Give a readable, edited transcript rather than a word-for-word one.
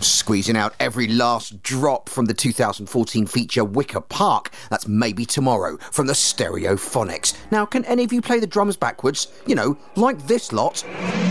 Squeezing out every last drop from the 2014 feature Wicker Park. That's Maybe Tomorrow from the Stereophonics. Now, can any of you play the drums backwards? You know, like this lot.